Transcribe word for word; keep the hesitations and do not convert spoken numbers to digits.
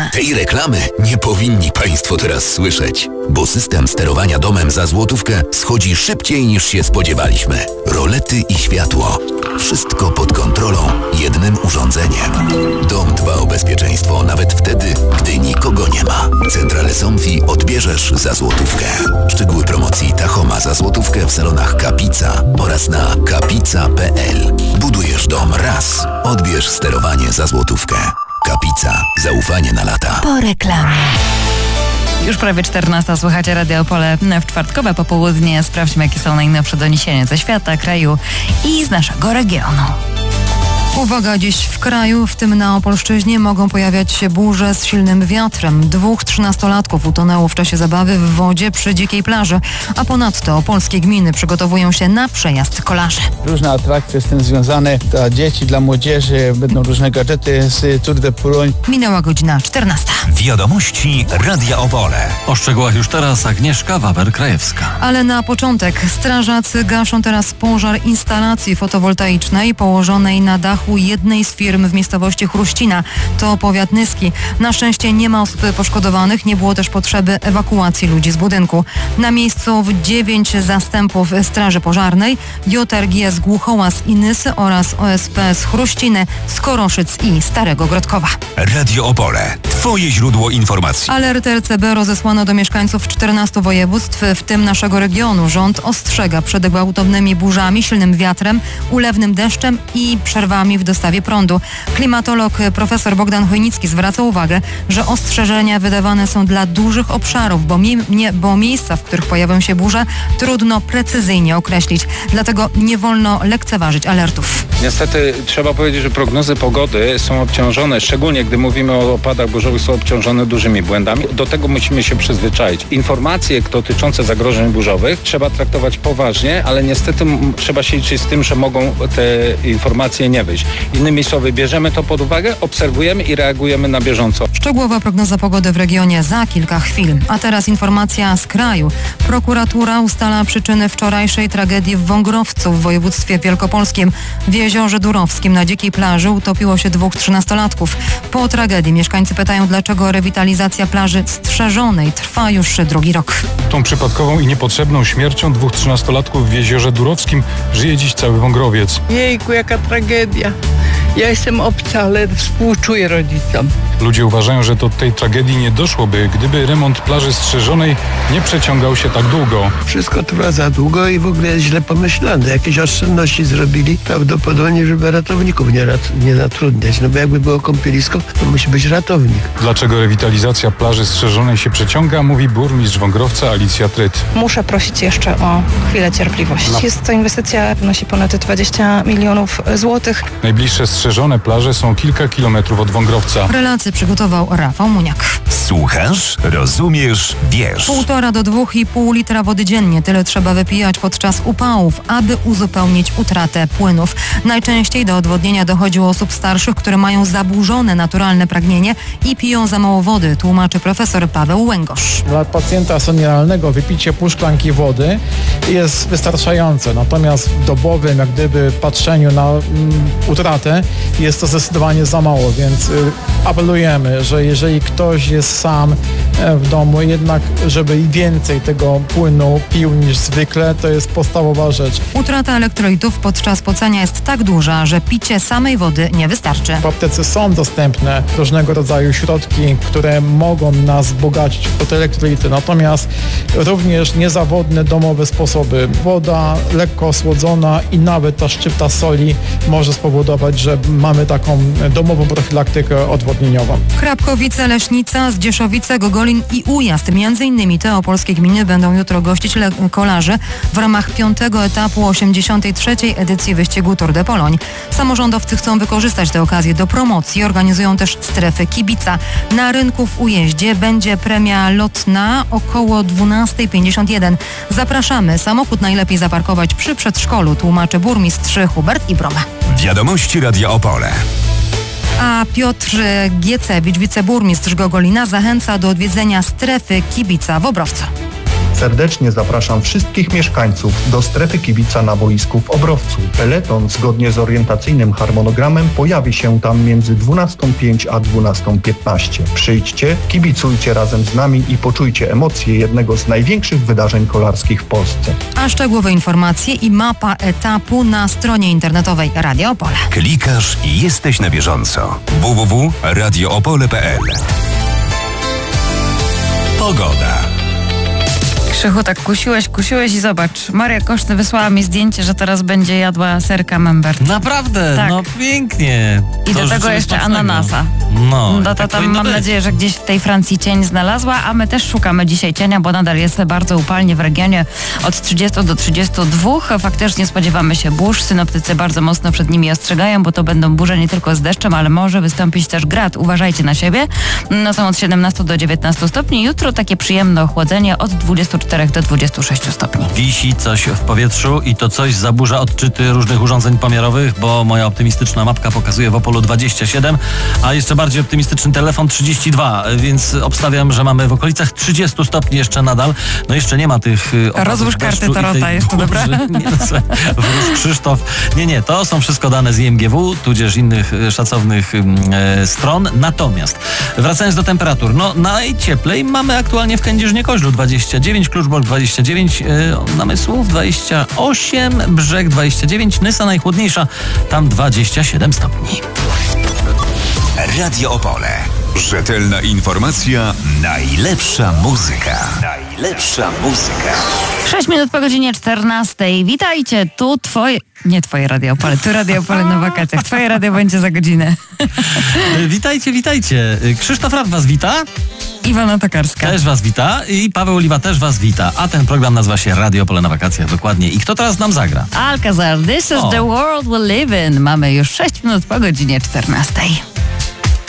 Tej reklamy nie powinni Państwo teraz słyszeć, bo system sterowania domem za złotówkę schodzi szybciej niż się spodziewaliśmy. Rolety i światło. Wszystko pod kontrolą jednym urządzeniem. Dom dba o bezpieczeństwo nawet wtedy, gdy nikogo nie ma. Centrale Somfy odbierzesz za złotówkę. Szczegóły promocji Tachoma za złotówkę w salonach Kapica oraz na kapica kropka p l. Budujesz dom raz. Odbierz sterowanie za złotówkę. Kapica. Zaufanie na lata. Po reklamie. Już prawie czternasta, słuchacie Radio Opole w czwartkowe popołudnie. Sprawdźmy, jakie są najnowsze doniesienia ze świata, kraju i z naszego regionu. Uwaga, dziś w kraju, w tym na Opolszczyźnie, mogą pojawiać się burze z silnym wiatrem. Dwóch trzynastolatków utonęło w czasie zabawy w wodzie przy dzikiej plaży, a ponadto opolskie gminy przygotowują się na przejazd kolarzy. Różne atrakcje z tym związane dla dzieci, dla młodzieży, będą różne gadżety z Tour de Pologne. Minęła godzina czternasta. Wiadomości Radia Opole. O szczegółach już teraz Agnieszka Wawer-Krajewska. Ale na początek strażacy gaszą teraz pożar instalacji fotowoltaicznej położonej na dachu jednej z firm w miejscowości Chruścina. To powiat nyski. Na szczęście nie ma osób poszkodowanych, nie było też potrzeby ewakuacji ludzi z budynku. Na miejscu dziewięć zastępów Straży Pożarnej, J R G z Głuchołaz i Nysy oraz O S P z Chruściny, Skoroszyc i Starego Grodkowa. Radio Opole. Twoje źródło informacji. Alert R C B rozesłano do mieszkańców czternastu województw, w tym naszego regionu. Rząd ostrzega przed gwałtownymi burzami, silnym wiatrem, ulewnym deszczem i przerwami w dostawie prądu. Klimatolog profesor Bogdan Chojnicki zwraca uwagę, że ostrzeżenia wydawane są dla dużych obszarów, bo, mi, nie, bo miejsca, w których pojawią się burze, trudno precyzyjnie określić. Dlatego nie wolno lekceważyć alertów. Niestety trzeba powiedzieć, że prognozy pogody są obciążone, szczególnie gdy mówimy o opadach burzowych, są obciążone dużymi błędami. Do tego musimy się przyzwyczaić. Informacje dotyczące zagrożeń burzowych trzeba traktować poważnie, ale niestety m- trzeba się liczyć z tym, że mogą te informacje nie wyjść. Innymi słowy, bierzemy to pod uwagę, obserwujemy i reagujemy na bieżąco. Szczegółowa prognoza pogody w regionie za kilka chwil. A teraz informacja z kraju. Prokuratura ustala przyczyny wczorajszej tragedii w Wągrowcu w województwie wielkopolskim. W jeziorze Durowskim na dzikiej plaży utopiło się dwóch trzynastolatków. Po tragedii mieszkańcy pytają, dlaczego rewitalizacja plaży strzeżonej trwa już drugi rok. Tą przypadkową i niepotrzebną śmiercią dwóch trzynastolatków w jeziorze Durowskim żyje dziś cały Wągrowiec. Jejku, jaka tragedia. Ja jestem obca, ale współczuję rodzicom. Ludzie uważają, że do tej tragedii nie doszłoby, gdyby remont plaży strzeżonej nie przeciągał się tak długo. Wszystko trwa za długo i w ogóle jest źle pomyślane. Jakieś oszczędności zrobili prawdopodobnie, żeby ratowników nie, rat, nie zatrudniać. No bo jakby było kąpielisko, to musi być ratownik. Dlaczego rewitalizacja plaży strzeżonej się przeciąga, mówi burmistrz Wągrowca Alicja Tryt. Muszę prosić jeszcze o chwilę cierpliwości. No. Jest to inwestycja, wynosi ponad dwadzieścia milionów złotych. Najbliższe strzeżone plaże są kilka kilometrów od Wągrowca. Relacje przygotował Rafał Muniak. Słuchasz, rozumiesz, wiesz. Półtora do dwóch i pół litra wody dziennie. Tyle trzeba wypijać podczas upałów, aby uzupełnić utratę płynów. Najczęściej do odwodnienia dochodzi u osób starszych, które mają zaburzone naturalne pragnienie i piją za mało wody, tłumaczy profesor Paweł Łęgosz. Dla pacjenta senioralnego wypicie pół szklanki wody jest wystarczające. Natomiast w dobowym, jak gdyby patrzeniu na mm, utratę jest to zdecydowanie za mało, więc y, apelujemy, że jeżeli ktoś jest sam e, w domu, jednak żeby więcej tego płynu pił niż zwykle, to jest podstawowa rzecz. Utrata elektrolitów podczas pocenia jest tak duża, że picie samej wody nie wystarczy. W aptece są dostępne różnego rodzaju środki, które mogą nas wzbogacić o te elektrolity, natomiast również niezawodne domowe sposoby. Woda lekko osłodzona i nawet ta szczypta soli może spowodować, że mamy taką domową profilaktykę odwodnieniową. Krapkowice, Leśnica, Zdzieszowice, Gogolin i Ujazd. Między innymi te opolskie gminy będą jutro gościć le- kolarzy w ramach piątego etapu osiemdziesiątej trzeciej edycji wyścigu Tour de Pologne. Samorządowcy chcą wykorzystać tę okazję do promocji. Organizują też strefy kibica. Na rynku w Ujeździe będzie premia lotna około dwunasta pięćdziesiąt jeden. Zapraszamy. Samochód najlepiej zaparkować przy przedszkolu, tłumaczy burmistrz Hubert Ibroma. Wiadomości Radia Opole. A Piotr Giecewicz, wiceburmistrz Gogolina, zachęca do odwiedzenia strefy kibica w Obrowcu. Serdecznie zapraszam wszystkich mieszkańców do strefy kibica na boisku w Obrowcu. Peleton zgodnie z orientacyjnym harmonogramem pojawi się tam między dwunastą pięć a dwunastą piętnaście. Przyjdźcie, kibicujcie razem z nami i poczujcie emocje jednego z największych wydarzeń kolarskich w Polsce. A szczegółowe informacje i mapa etapu na stronie internetowej Radio Opole. Klikasz i jesteś na bieżąco. w w w kropka radio opole kropka p l. Pogoda. Krzychu, tak kusiłeś, kusiłeś i zobacz. Maria Koszny wysłała mi zdjęcie, że teraz będzie jadła ser camembert. Naprawdę? Tak. No pięknie. I to do tego jeszcze smacznego. ananasa. No, no to tak tam mam być. nadzieję, że gdzieś w tej Francji cień znalazła, a my też szukamy dzisiaj cienia, bo nadal jest bardzo upalnie w regionie od trzydziestu do trzydziestu dwóch. Faktycznie spodziewamy się burz. Synoptycy bardzo mocno przed nimi ostrzegają, bo to będą burze nie tylko z deszczem, ale może wystąpić też grad. Uważajcie na siebie. No są od siedemnastu do dziewiętnastu stopni. Jutro takie przyjemne ochłodzenie od dwudziestu czterech do dwudziestu sześciu stopni. Wisi coś w powietrzu i to coś zaburza odczyty różnych urządzeń pomiarowych, bo moja optymistyczna mapka pokazuje w Opolu dwadzieścia siedem, a jeszcze bardziej optymistyczny telefon trzydzieści dwa, więc obstawiam, że mamy w okolicach trzydziestu stopni jeszcze nadal. No jeszcze nie ma tych opadów Rozłóż deszczu karty Tarota jeszcze, dobra? Nie, no, wróż Krzysztof. Nie, nie, to są wszystko dane z I M G W, tudzież innych szacownych e, stron. Natomiast wracając do temperatur, no najcieplej mamy aktualnie w Kędzierzynie-Koźlu dwadzieścia dziewięć, Kluczbork dwadzieścia dziewięć, e, Namysłów dwadzieścia osiem, Brzeg dwadzieścia dziewięć, Nysa najchłodniejsza, tam dwadzieścia siedem stopni. Radio Opole. Rzetelna informacja, najlepsza muzyka. Najlepsza muzyka. sześć minut po godzinie czternastej. Witajcie, tu twoje... Nie twoje Radio Opole, tu Radio Opole na wakacjach. Twoje radio będzie za godzinę. Witajcie, witajcie. Krzysztof Rad was wita. Iwona Tokarska. Też was wita i Paweł Oliwa też was wita. A ten program nazywa się Radio Opole na wakacjach, dokładnie. I kto teraz nam zagra? Alcazar, This is O. the world we live in. Mamy już sześć minut po godzinie czternastej.